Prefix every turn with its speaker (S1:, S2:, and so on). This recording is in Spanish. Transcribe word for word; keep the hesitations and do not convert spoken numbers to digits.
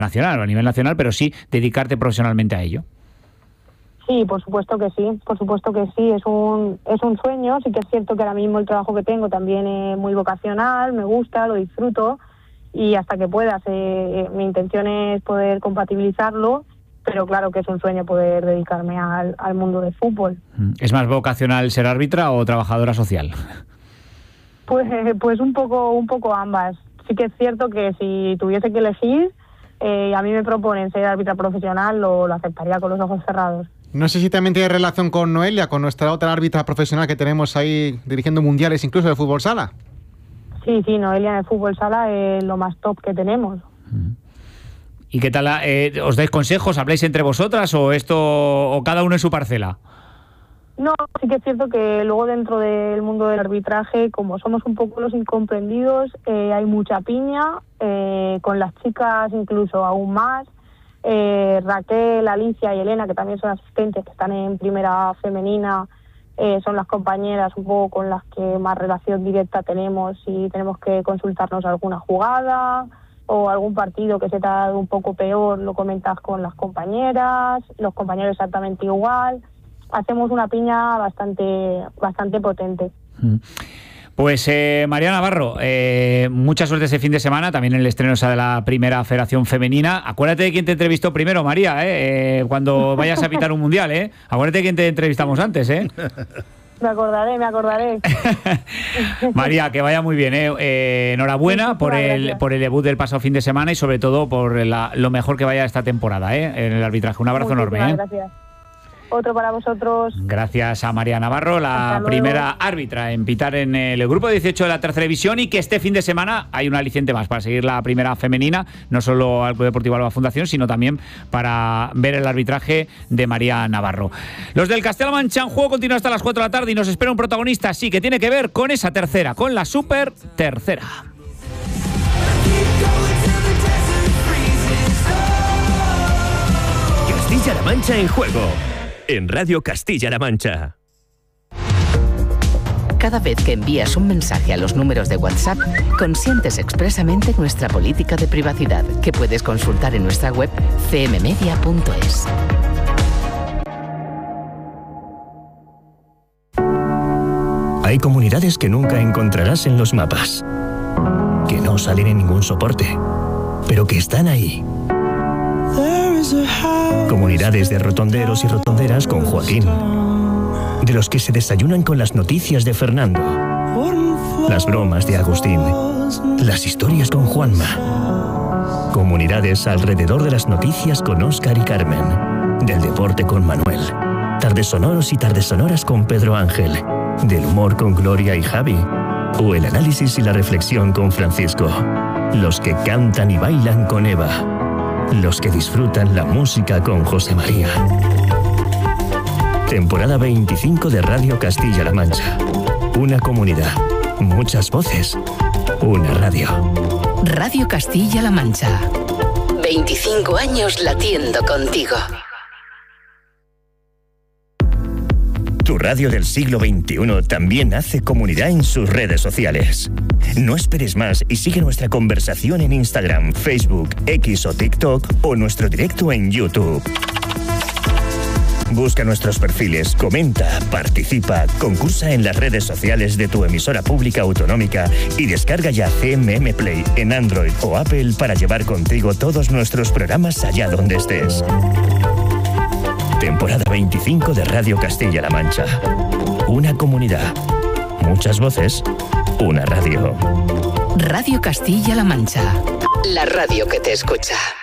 S1: nacional o a nivel nacional, pero sí dedicarte profesionalmente a ello.
S2: Sí, por supuesto que sí, por supuesto que sí, es un es un sueño. Sí que es cierto que ahora mismo el trabajo que tengo también es muy vocacional, me gusta, lo disfruto, y hasta que puedas, eh, mi intención es poder compatibilizarlo, pero claro que es un sueño poder dedicarme al, al mundo del fútbol.
S1: ¿Es más vocacional ser árbitra o trabajadora social?
S2: Pues pues un poco un poco ambas. Sí que es cierto que si tuviese que elegir, eh, a mí me proponen ser árbitra profesional, lo, lo aceptaría con los ojos cerrados.
S3: No sé si también tiene relación con Noelia, con nuestra otra árbitra profesional que tenemos ahí dirigiendo mundiales, incluso de fútbol sala.
S2: Sí, sí, Noelia en el fútbol sala es lo más top que tenemos.
S1: ¿Y qué tal? Eh, ¿Os dais consejos? ¿Habláis entre vosotras o esto o cada uno en su parcela?
S2: No, sí que es cierto que luego dentro del mundo del arbitraje, como somos un poco los incomprendidos, eh, hay mucha piña, eh, con las chicas incluso aún más. Eh, Raquel, Alicia y Elena, que también son asistentes, que están en primera femenina, eh, son las compañeras un poco con las que más relación directa tenemos si tenemos que consultarnos alguna jugada o algún partido que se te ha dado un poco peor, lo comentas con las compañeras, los compañeros exactamente igual. Hacemos una piña bastante, bastante potente.
S1: Pues eh, María Navarro, eh, mucha suerte ese fin de semana, también en el estreno de la primera Federación Femenina. Acuérdate de quién te entrevistó primero, María, eh, eh, cuando vayas a pitar un mundial, ¿eh? Acuérdate de quién te entrevistamos antes, ¿eh?
S2: Me acordaré, me acordaré.
S1: María, que vaya muy bien, ¿eh? Eh, enhorabuena por el, por el debut del pasado fin de semana y sobre todo por la, lo mejor que vaya esta temporada, ¿eh? En el arbitraje. Un abrazo
S2: Muchísimas
S1: enorme, ¿eh?
S2: Gracias. Otro para vosotros.
S1: Gracias a María Navarro, la primera árbitra en pitar en el grupo dieciocho de la tercera división, y que este fin de semana hay un aliciente más para seguir la primera femenina, no solo al Club Deportivo Alba Fundación, sino también para ver el arbitraje de María Navarro. Los del Castilla-La Mancha en juego continúa hasta las cuatro de la tarde y nos espera un protagonista, sí, que tiene que ver con esa tercera, con la super tercera.
S4: Castilla-La Mancha en juego. En Radio Castilla-La Mancha.
S5: Cada vez que envías un mensaje a los números de WhatsApp, consientes expresamente nuestra política de privacidad, que puedes consultar en nuestra web c m media punto es.
S4: Hay comunidades que nunca encontrarás en los mapas, que no salen en ningún soporte, pero que están ahí. Comunidades de rotonderos y rotonderas con Joaquín, de los que se desayunan con las noticias de Fernando, las bromas de Agustín, las historias con Juanma. Comunidades alrededor de las noticias con Óscar y Carmen, del deporte con Manuel, tardes sonoros y tardes sonoras con Pedro Ángel, del humor con Gloria y Javi, o el análisis y la reflexión con Francisco. Los que cantan y bailan con Eva. Los que disfrutan la música con José María. Temporada veinticinco de Radio Castilla-La Mancha. Una comunidad, muchas voces, una radio.
S5: Radio Castilla-La Mancha. veinticinco años latiendo contigo.
S4: Tu radio del siglo veintiuno también hace comunidad en sus redes sociales. No esperes más y sigue nuestra conversación en Instagram, Facebook, X o TikTok o nuestro directo en YouTube. Busca nuestros perfiles, comenta, participa, concursa en las redes sociales de tu emisora pública autonómica y descarga ya C M M Play en Android o Apple para llevar contigo todos nuestros programas allá donde estés. Temporada veinticinco de Radio Castilla-La Mancha. Una comunidad, muchas voces, una radio.
S5: Radio Castilla-La Mancha. La radio que te escucha.